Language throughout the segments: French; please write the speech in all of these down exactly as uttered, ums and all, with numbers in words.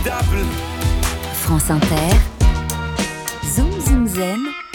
France Inter, Zoom Zoom Zen,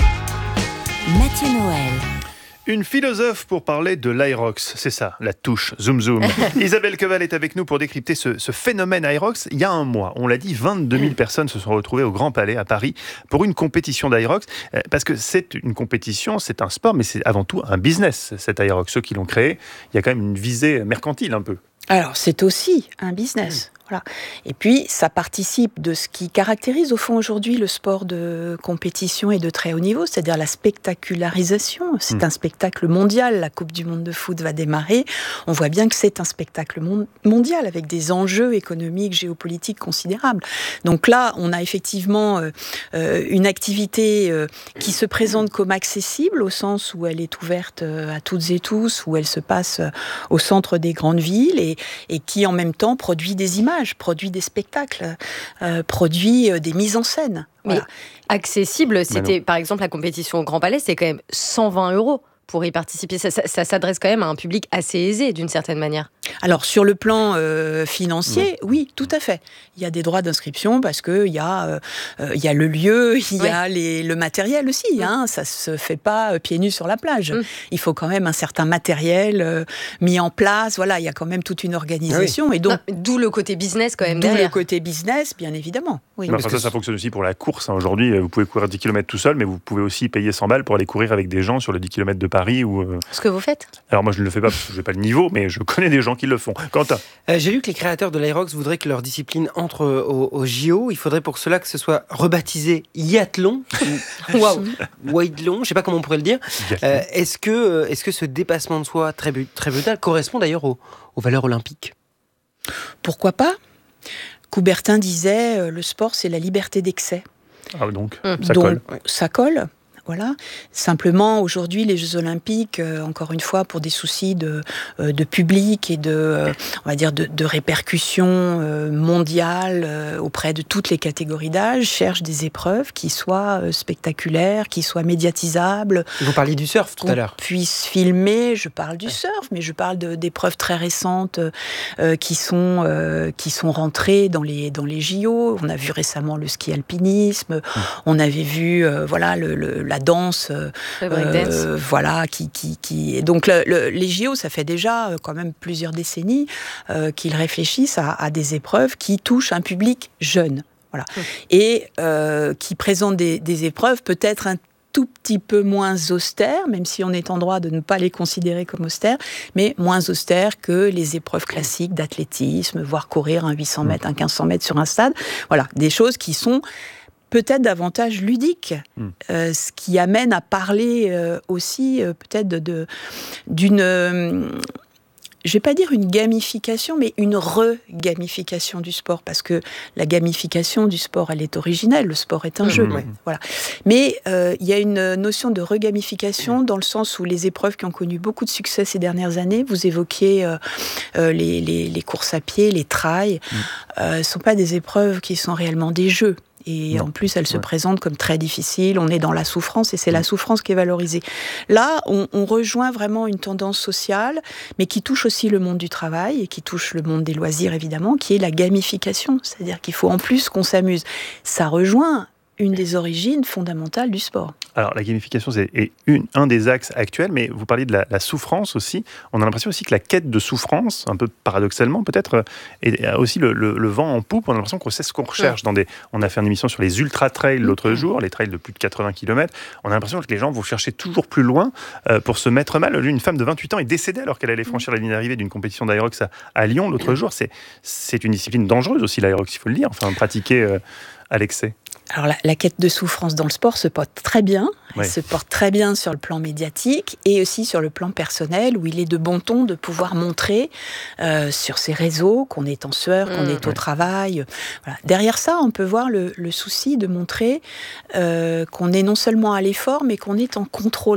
Mathieu Noël. Une philosophe pour parler de l'Aerox, c'est ça, la touche, zoom zoom. Isabelle Queval est avec nous pour décrypter ce, ce phénomène Aerox. Il y a un mois, on l'a dit, vingt-deux mille personnes se sont retrouvées au Grand Palais à Paris pour une compétition d'Aerox. Parce que c'est une compétition, c'est un sport, mais c'est avant tout un business, cet Aerox. Ceux qui l'ont créé, il y a quand même une visée mercantile un peu. Alors, c'est aussi un business. Voilà. Et puis, ça participe de ce qui caractérise au fond aujourd'hui le sport de compétition et de très haut niveau, c'est-à-dire la spectacularisation. C'est mmh. un spectacle mondial. La Coupe du Monde de foot va démarrer. On voit bien que c'est un spectacle mon- mondial avec des enjeux économiques, géopolitiques considérables. Donc là, on a effectivement euh, euh, une activité euh, qui se présente comme accessible au sens où elle est ouverte euh, à toutes et tous, où elle se passe euh, au centre des grandes villes et, et qui en même temps produit des images, produit des spectacles, euh, produit euh, des mises en scène. Voilà. Mais accessible, c'était par exemple la compétition au Grand Palais, c'est quand même cent vingt euros pour y participer. Ça, ça, ça s'adresse quand même à un public assez aisé d'une certaine manière. Alors sur le plan euh, financier, oui. oui, tout à fait. Il y a des droits d'inscription parce qu'il y, euh, euh, y a le lieu, il y oui. a les, le matériel aussi. Oui. Hein, ça ne se fait pas euh, pieds nus sur la plage. Oui. Il faut quand même un certain matériel euh, mis en place. Voilà, il y a quand même toute une organisation. Oui. Et donc, non, d'où le côté business quand même D'où derrière. le côté business, bien évidemment. Oui. Enfin, ça, ça fonctionne aussi pour la course. Hein. Aujourd'hui, vous pouvez courir dix kilomètres tout seul, mais vous pouvez aussi payer cent balles pour aller courir avec des gens sur les dix kilomètres de Paris. Ou, euh... Ce que vous faites ? Alors moi, je ne le fais pas parce que je n'ai pas le niveau, mais je connais des gens qui le font. Quentin ? Euh, j'ai lu que les créateurs de l'Aerox voudraient que leur discipline entre au, au J O. Il faudrait pour cela que ce soit rebaptisé Yathlon. Waouh, Waidlon, je ne sais pas comment on pourrait le dire. Euh, est-ce que, est-ce que ce dépassement de soi très, très brutal correspond d'ailleurs aux, aux valeurs olympiques ? Pourquoi pas ? Coubertin disait euh, le sport, c'est la liberté d'excès. Ah donc, mmh. ça donc, colle. Ça colle. Voilà. Simplement, aujourd'hui, les Jeux Olympiques, euh, encore une fois, pour des soucis de, euh, de public et de, euh, on va dire, de, de répercussions euh, mondiales euh, auprès de toutes les catégories d'âge, cherchent des épreuves qui soient euh, spectaculaires, qui soient médiatisables. Vous parliez du surf tout à l'heure. Qu'on puisse filmer. Je parle du surf, mais je parle de, d'épreuves très récentes euh, qui sont euh, qui sont rentrées dans les dans les J O. On a vu récemment le ski alpinisme. Mmh. On avait vu, euh, voilà, le, le la danse, euh, euh, voilà, qui, qui, qui... donc le, le, les J O, ça fait déjà euh, quand même plusieurs décennies euh, qu'ils réfléchissent à, à des épreuves qui touchent un public jeune, voilà, mmh. et euh, qui présentent des, des épreuves peut-être un tout petit peu moins austères, même si on est en droit de ne pas les considérer comme austères, mais moins austères que les épreuves classiques d'athlétisme, voire courir un huit cents mètres, un quinze cents mètres sur un stade, voilà, des choses qui sont peut-être davantage ludique, mmh. euh, ce qui amène à parler euh, aussi euh, peut-être de, de, d'une, euh, je ne vais pas dire une gamification, mais une re-gamification du sport, parce que la gamification du sport, elle est originelle, le sport est un mmh. jeu. Ouais, voilà. Mais euh, il y a une notion de re-gamification dans le sens où les épreuves qui ont connu beaucoup de succès ces dernières années, vous évoquiez euh, euh, les, les, les courses à pied, les trails, mmh. euh, ne sont pas des épreuves qui sont réellement des jeux. Et non. en plus, elle se ouais. présente comme très difficile. On est dans la souffrance et c'est mmh. la souffrance qui est valorisée. Là, on, on rejoint vraiment une tendance sociale, mais qui touche aussi le monde du travail et qui touche le monde des loisirs, évidemment, qui est la gamification. C'est-à-dire qu'il faut en plus qu'on s'amuse. Ça rejoint une des origines fondamentales du sport. Alors, la gamification, c'est une, un des axes actuels, mais vous parliez de la, la souffrance aussi. On a l'impression aussi que la quête de souffrance, un peu paradoxalement peut-être, est aussi le, le, le vent en poupe. On a l'impression qu'on sait ce qu'on recherche. Dans des, on a fait une émission sur les ultra-trails l'autre jour, les trails de plus de quatre-vingts kilomètres. On a l'impression que les gens vont chercher toujours plus loin euh, pour se mettre mal. Une femme de vingt-huit ans est décédée alors qu'elle allait franchir la ligne d'arrivée d'une compétition d'Aerox à, à Lyon l'autre jour. C'est, c'est une discipline dangereuse aussi, l'Aerox, il faut le dire, enfin, pratiquée euh, à l'excès. Alors la, la quête de souffrance dans le sport se porte très bien, elle ouais. se porte très bien sur le plan médiatique et aussi sur le plan personnel où il est de bon ton de pouvoir montrer euh, sur ses réseaux qu'on est en sueur, qu'on mmh, est au ouais. travail. Voilà. Derrière ça, on peut voir le, le souci de montrer euh, qu'on est non seulement à l'effort mais qu'on est en contrôle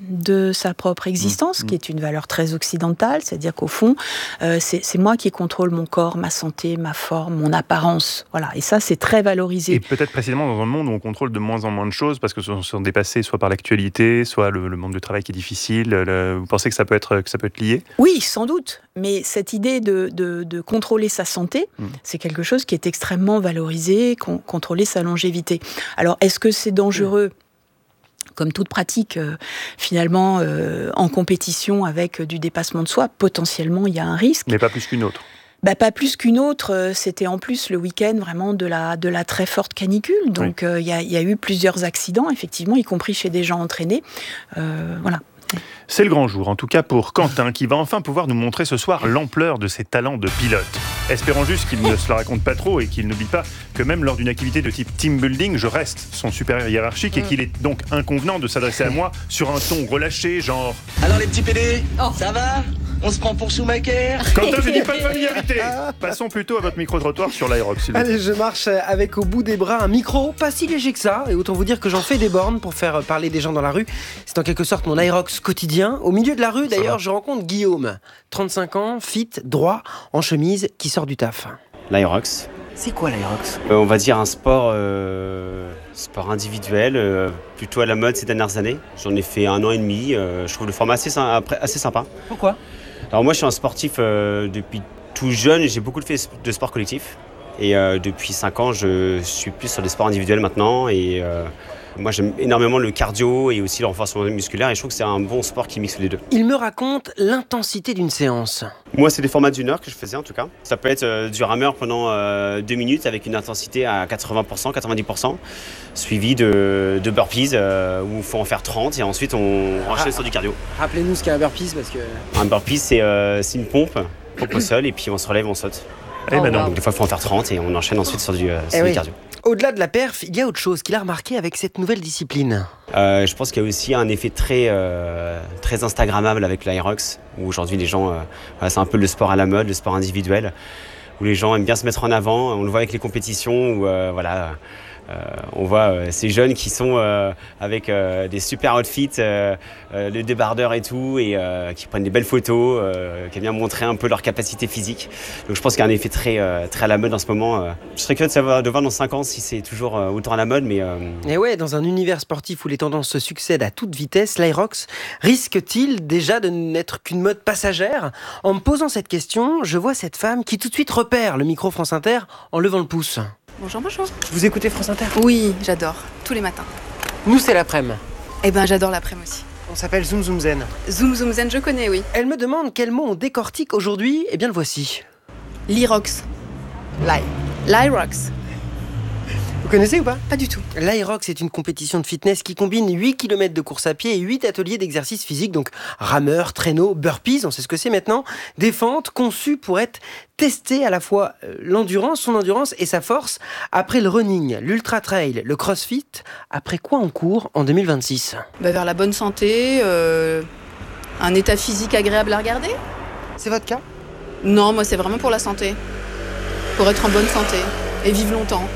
de sa propre existence, mmh. qui est une valeur très occidentale, c'est-à-dire qu'au fond, euh, c'est, c'est moi qui contrôle mon corps, ma santé, ma forme, mon apparence. Voilà. Et ça, c'est très valorisé. Et peut-être précisément dans un monde où on contrôle de moins en moins de choses, parce que ce sont dépassés soit par l'actualité, soit le, le monde du travail qui est difficile. Le, vous pensez que ça peut être, que ça peut être lié ? Oui, sans doute. Mais cette idée de, de, de contrôler sa santé, mmh. c'est quelque chose qui est extrêmement valorisé, con, contrôler sa longévité. Alors, est-ce que c'est dangereux ? Mmh. Comme toute pratique, euh, finalement, euh, en compétition avec du dépassement de soi, potentiellement, il y a un risque. Mais pas plus qu'une autre. Bah, pas plus qu'une autre. C'était en plus le week-end vraiment de la, de la très forte canicule. Donc, il oui. euh, y, a, y a eu plusieurs accidents, effectivement, y compris chez des gens entraînés. Euh, voilà. C'est le grand jour, en tout cas pour Quentin, qui va enfin pouvoir nous montrer ce soir l'ampleur de ses talents de pilote. Espérons juste qu'il ne se la raconte pas trop et qu'il n'oublie pas que même lors d'une activité de type team building, je reste son supérieur hiérarchique et qu'il est donc inconvenant de s'adresser à moi sur un ton relâché, genre... Alors les petits pédés, oh. ça va ? On se prend pour Schumacher. Quentin, je dis pas de familiarité. Passons plutôt à votre micro-trottoir sur l'Aerox. Allez, je marche avec au bout des bras un micro, pas si léger que ça, et autant vous dire que j'en fais des bornes pour faire parler des gens dans la rue. C'est en quelque sorte mon Aerox quotidien. Au milieu de la rue, d'ailleurs, je rencontre Guillaume, trente-cinq ans, fit, droit, en chemise, qui sort du taf. L'Aerox. C'est quoi l'Aerox ? euh, On va dire un sport, euh, sport individuel, euh, plutôt à la mode ces dernières années. J'en ai fait un an et demi. Euh, je trouve le format assez, assez sympa. Pourquoi ? Alors moi, je suis un sportif euh, depuis tout jeune. J'ai beaucoup fait de sport collectif. Et euh, depuis cinq ans, je suis plus sur des sports individuels maintenant. Et euh, moi, j'aime énormément le cardio et aussi le renforcement musculaire. Et je trouve que c'est un bon sport qui mixe les deux. Il me raconte l'intensité d'une séance. Moi, c'est des formats d'une heure que je faisais en tout cas. Ça peut être euh, du rameur pendant euh, deux minutes avec une intensité à quatre-vingts pour cent, quatre-vingt-dix pour cent, suivi de, de burpees euh, où il faut en faire trente et ensuite on enchaîne ah, sur du cardio. Rappelez-nous ce qu'est un burpees parce que... Un burpee, c'est, euh, c'est une pompe, pompe au sol et puis on se relève, on saute. Oh, bah Donc, des fois, il faut en faire trente et on enchaîne ensuite sur du, euh, sur eh du oui. cardio. Au-delà de la perf, il y a autre chose qu'il a remarqué avec cette nouvelle discipline. Euh, je pense qu'il y a aussi un effet très, euh, très instagrammable avec l'Aerox, où aujourd'hui les gens, euh, voilà, c'est un peu le sport à la mode, le sport individuel, où les gens aiment bien se mettre en avant. On le voit avec les compétitions, où euh, voilà, euh, on voit euh, ces jeunes qui sont euh, avec euh, des super outfits, euh, euh, le débardeur et tout, et euh, qui prennent des belles photos, euh, qui aiment bien montrer un peu leur capacité physique. Donc je pense qu'il y a un effet très, euh, très à la mode en ce moment. Euh. Je serais curieux de savoir, de voir dans cinq ans si c'est toujours euh, autant à la mode, mais... Euh... Et ouais, dans un univers sportif où les tendances se succèdent à toute vitesse, l'Aerox risque-t-il déjà de n'être qu'une mode passagère ? En me posant cette question, je vois cette femme qui tout de suite repère le micro France Inter en levant le pouce. Bonjour, bonjour. Vous écoutez France Inter ? Oui, j'adore. Tous les matins. Nous, c'est l'après-midi. Eh ben, j'adore l'après-midi aussi. On s'appelle Zoom Zoom Zen. Zoom Zoom Zen, je connais, oui. Elle me demande quel mot on décortique aujourd'hui. Eh bien, le voici. L'Irox. L'I. L'Irox. Vous connaissez ou pas ? Pas du tout. L'Aerox est une compétition de fitness qui combine huit kilomètres de course à pied et huit ateliers d'exercice physique, donc rameur, traîneau, burpees, on sait ce que c'est maintenant, des fentes conçues pour être testées à la fois l'endurance, son endurance et sa force, après le running, l'ultra trail, le crossfit, après quoi on court en deux mille vingt-six ? Bah, vers la bonne santé, euh, un état physique agréable à regarder. C'est votre cas ? Non, moi c'est vraiment pour la santé. Pour être en bonne santé et vivre longtemps.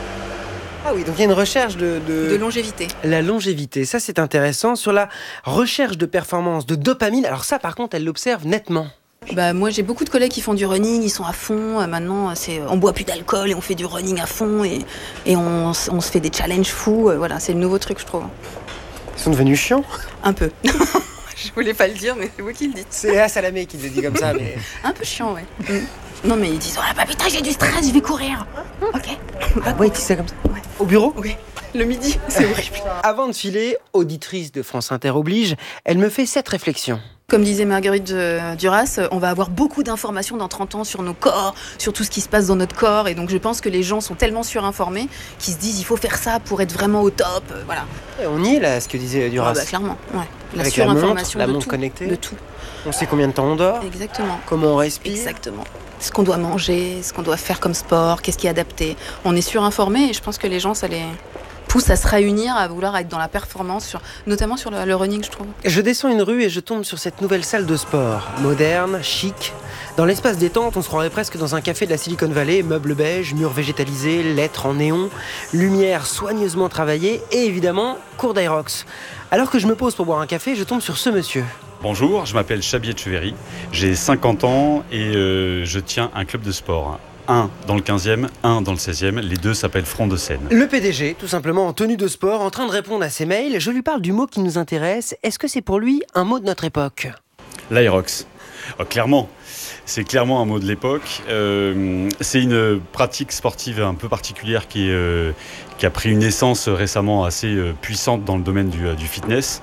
Ah oui, donc il y a une recherche de, de... de longévité. La longévité, ça c'est intéressant. Sur la recherche de performance, de dopamine, alors ça par contre, elle l'observe nettement. Bah, moi j'ai beaucoup de collègues qui font du running, ils sont à fond. Maintenant, c'est, on boit plus d'alcool et on fait du running à fond et, et on, on se fait des challenges fous. Voilà, c'est le nouveau truc, je trouve. Ils sont devenus chiants ? Un peu. Je voulais pas le dire, mais c'est vous qui le dites. C'est Léa Salamé qui le dit comme ça, mais... Un peu chiant, ouais. Mm. Non, mais ils disent « Oh bah putain, j'ai du stress, je vais courir !» Ok. Ah ouais, ils disent ça comme ça. Ouais. Au bureau ? Oui. Le midi, c'est horrible. Avant de filer, auditrice de France Inter oblige, elle me fait cette réflexion. Comme disait Marguerite Duras, on va avoir beaucoup d'informations dans trente ans sur nos corps, sur tout ce qui se passe dans notre corps. Et donc je pense que les gens sont tellement surinformés qu'ils se disent il faut faire ça pour être vraiment au top. Voilà. Et on y est là, ce que disait Duras. Ah bah, clairement, ouais. La Avec surinformation la montre, la de montre tout, connectée. de tout. On sait combien de temps on dort. Exactement. Comment on respire. Exactement. Ce qu'on doit manger, ce qu'on doit faire comme sport, qu'est-ce qui est adapté. On est surinformé et je pense que les gens, ça les... pousse à se réunir, à vouloir être dans la performance, sur, notamment sur le, le running, je trouve. Je descends une rue et je tombe sur cette nouvelle salle de sport, moderne, chic. Dans l'espace détente, on se croirait presque dans un café de la Silicon Valley, meubles beige, murs végétalisés, lettres en néon, lumière soigneusement travaillée et évidemment, cours d'Aerox. Alors que je me pose pour boire un café, je tombe sur ce monsieur. Bonjour, je m'appelle Chabier Cheverry, j'ai cinquante ans et euh, je tiens un club de sport. Un dans le quinzième, un dans le seizième, les deux s'appellent Front de Seine. Le P D G, tout simplement en tenue de sport, en train de répondre à ses mails, je lui parle du mot qui nous intéresse. Est-ce que c'est pour lui un mot de notre époque ? L'Aerox. Oh, clairement, c'est clairement un mot de l'époque. Euh, c'est une pratique sportive un peu particulière qui, est, euh, qui a pris une essence récemment assez euh, puissante dans le domaine du, du fitness.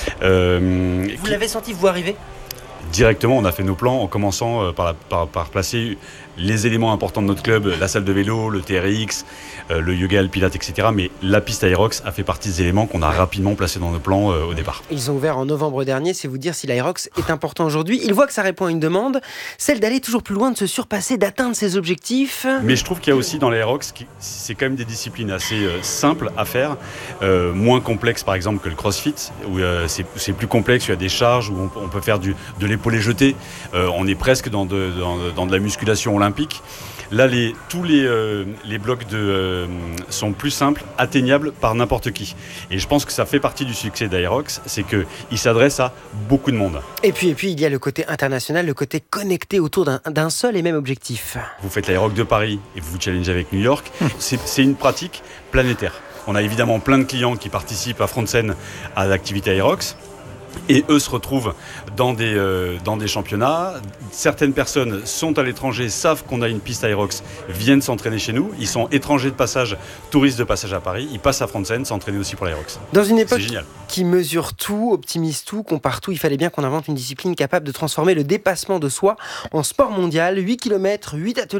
Euh, Vous qui... l'avez senti vous arriver ? Directement, on a fait nos plans en commençant par, la, par, par placer les éléments importants de notre club, la salle de vélo, le T R X, euh, le yoga, le pilates, et cetera. Mais la piste Aerox a fait partie des éléments qu'on a rapidement placés dans nos plans euh, au départ. Ils ont ouvert en novembre dernier, c'est vous dire si l'Aerox est important aujourd'hui. Ils voient que ça répond à une demande, celle d'aller toujours plus loin, de se surpasser, d'atteindre ses objectifs. Mais je trouve qu'il y a aussi dans l'Aerox, c'est quand même des disciplines assez euh, simples à faire, euh, moins complexes par exemple que le CrossFit, où euh, c'est, c'est plus complexe, il y a des charges, où on, on peut faire du, de l'épaulé jeté, euh, on est presque dans de, dans, dans de la musculation olympique. Là, les, tous les, euh, les blocs de, euh, sont plus simples, atteignables par n'importe qui. Et je pense que ça fait partie du succès d'Aerox, c'est qu'il s'adresse à beaucoup de monde. Et puis, et puis, il y a le côté international, le côté connecté autour d'un, d'un seul et même objectif. Vous faites l'Aerox de Paris et vous vous challengez avec New York, c'est, c'est une pratique planétaire. On a évidemment plein de clients qui participent à Front de Seine à l'activité Aerox. Et eux se retrouvent dans des, euh, dans des championnats. Certaines personnes sont à l'étranger, savent qu'on a une piste Aerox, viennent s'entraîner chez nous. Ils sont étrangers de passage, touristes de passage à Paris. Ils passent à Front de Seine, s'entraîner aussi pour l'Aerox. Dans une époque qui mesure tout, optimise tout, compare tout, il fallait bien qu'on invente une discipline capable de transformer le dépassement de soi en sport mondial. huit kilomètres, huit ateliers.